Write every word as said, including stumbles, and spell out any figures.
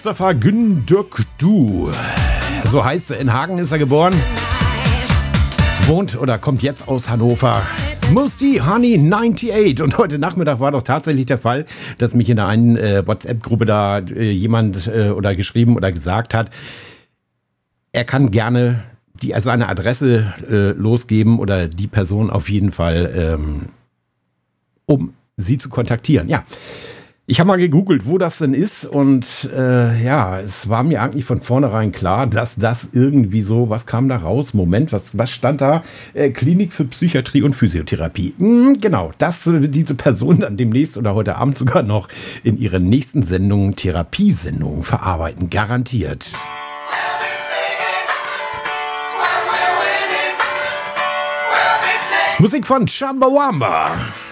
Mustafa Gündürkdü, so heißt er, in Hagen ist er geboren, wohnt oder kommt jetzt aus Hannover. Musti Honey achtundneunzig. Und heute Nachmittag war doch tatsächlich der Fall, dass mich in der einen äh, WhatsApp-Gruppe da äh, jemand äh, oder geschrieben oder gesagt hat, er kann gerne die, seine Adresse äh, losgeben oder die Person auf jeden Fall, ähm, um sie zu kontaktieren. Ja. Ich habe mal gegoogelt, wo das denn ist und äh, ja, es war mir eigentlich von vornherein klar, dass das irgendwie so, was kam da raus? Moment, was, was stand da? Äh, Klinik für Psychiatrie und Physiotherapie. Hm, genau, dass äh, diese Person dann demnächst oder heute Abend sogar noch in ihren nächsten Sendungen Therapiesendungen verarbeiten, garantiert. Musik von Chumbawamba.